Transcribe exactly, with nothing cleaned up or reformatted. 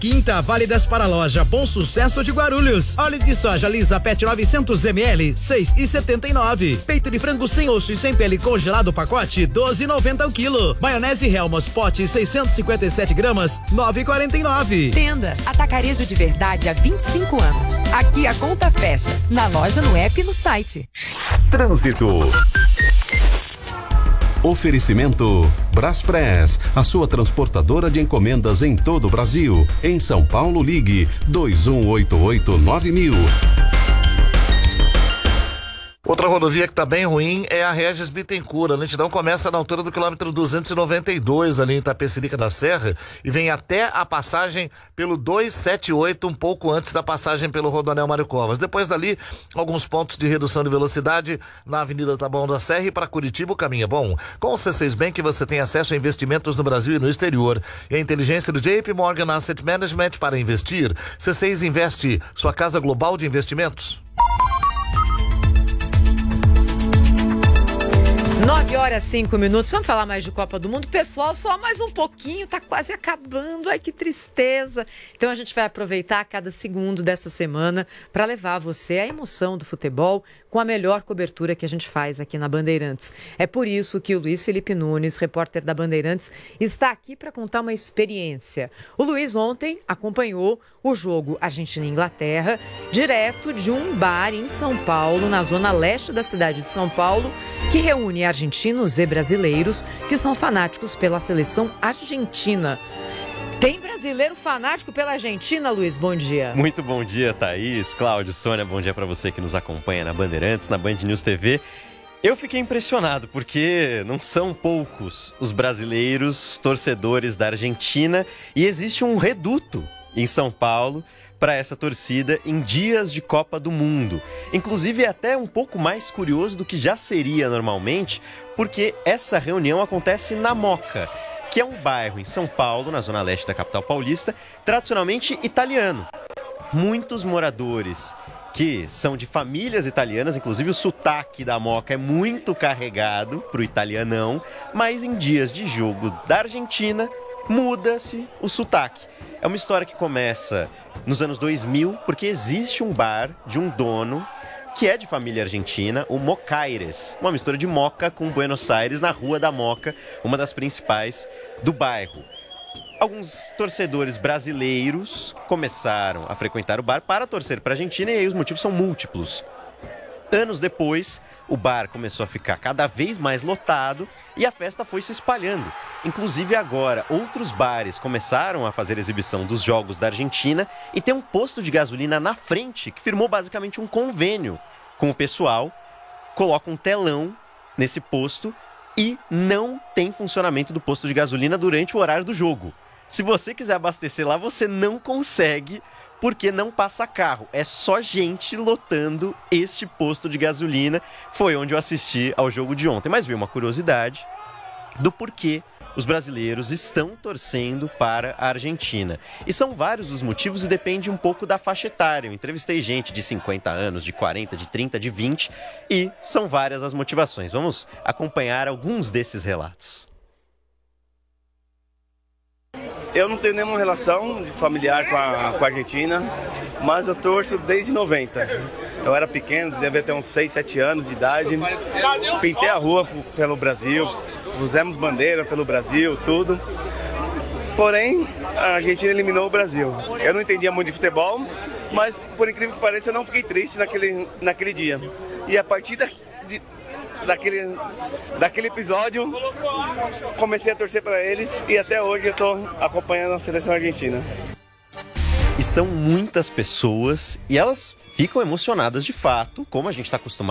Quinta válidas para a loja Bom Sucesso de Guarulhos. Óleo de soja Lisa Pet novecentos mililitros, seis e setenta e nove. Peito de frango sem osso e sem pele congelado pacote, doze e noventa o quilo. Maionese Helmos pote seiscentos e cinquenta e sete gramas, nove e quarenta e nove. Tenda Atacarejo de Verdade há vinte e cinco anos. Aqui a conta fecha. Na loja, no app e no site. Trânsito. Oferecimento Braspress, a sua transportadora de encomendas em todo o Brasil. Em São Paulo, ligue dois um oito oito nove mil. Outra rodovia que está bem ruim é a Regis Bittencourt. A lentidão começa na altura do quilômetro duzentos e noventa e dois, ali em Itapecerica da Serra, e vem até a passagem pelo duzentos e setenta e oito, um pouco antes da passagem pelo Rodoanel Mário Covas. Depois dali, alguns pontos de redução de velocidade na Avenida Taboão da Serra, e para Curitiba o caminho é bom. Com o C seis Bank você tem acesso a investimentos no Brasil e no exterior. E a inteligência do J P Morgan Asset Management para investir. C seis Investe, sua casa global de investimentos. nove horas, cinco minutos. Vamos falar mais de Copa do Mundo? Pessoal, só mais um pouquinho, tá quase acabando. Ai, que tristeza. Então a gente vai aproveitar cada segundo dessa semana para levar a você a emoção do futebol com a melhor cobertura que a gente faz aqui na Bandeirantes. É por isso que o Luiz Felipe Nunes, repórter da Bandeirantes, está aqui para contar uma experiência. O Luiz ontem acompanhou o jogo Argentina e Inglaterra, direto de um bar em São Paulo, na zona leste da cidade de São Paulo, que reúne argentinos e brasileiros que são fanáticos pela seleção argentina. Tem brasileiro fanático pela Argentina, Luiz? Bom dia. Muito bom dia, Thaís, Cláudio, Sônia. Bom dia para você que nos acompanha na Bandeirantes, na Band News T V. Eu fiquei impressionado porque não são poucos os brasileiros torcedores da Argentina e existe um reduto em São Paulo para essa torcida em dias de Copa do Mundo. Inclusive é até um pouco mais curioso do que já seria normalmente, porque essa reunião acontece na Moca, que é um bairro em São Paulo, na zona leste da capital paulista, tradicionalmente italiano. Muitos moradores que são de famílias italianas, inclusive o sotaque da Moca é muito carregado pro italianão, mas em dias de jogo da Argentina, muda-se o sotaque. É uma história que começa nos anos dois mil, porque existe um bar de um dono que é de família argentina, o Mocaires, uma mistura de Moca com Buenos Aires, na Rua da Moca, uma das principais do bairro. Alguns torcedores brasileiros começaram a frequentar o bar para torcer para a Argentina, e aí os motivos são múltiplos. Anos depois, o bar começou a ficar cada vez mais lotado e a festa foi se espalhando. Inclusive agora, outros bares começaram a fazer exibição dos jogos da Argentina e tem um posto de gasolina na frente que firmou basicamente um convênio com o pessoal, coloca um telão nesse posto e não tem funcionamento do posto de gasolina durante o horário do jogo. Se você quiser abastecer lá, você não consegue, porque não passa carro. É só gente lotando este posto de gasolina. Foi onde eu assisti ao jogo de ontem. Mas vi uma curiosidade do porquê os brasileiros estão torcendo para a Argentina. E são vários os motivos e depende um pouco da faixa etária. Eu entrevistei gente de cinquenta anos, de quarenta, de trinta, de vinte e são várias as motivações. Vamos acompanhar alguns desses relatos. Eu não tenho nenhuma relação familiar com a, com a Argentina, mas eu torço desde noventa. Eu era pequeno, devia ter uns seis, sete anos de idade. Pintei a rua pelo Brasil, pusemos bandeira pelo Brasil, tudo. Porém, a Argentina eliminou o Brasil. Eu não entendia muito de futebol, mas por incrível que pareça, eu não fiquei triste naquele, naquele dia. E a partir da, de, daquele, daquele episódio, comecei a torcer para eles e até hoje eu estou acompanhando a seleção argentina. E são muitas pessoas e elas ficam emocionadas de fato, como a gente está acostumado